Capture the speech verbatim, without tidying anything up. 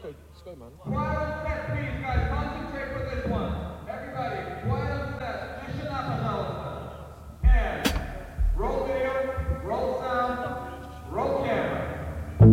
go, let's go, man. Quiet on set, please, guys. Concentrate for this one.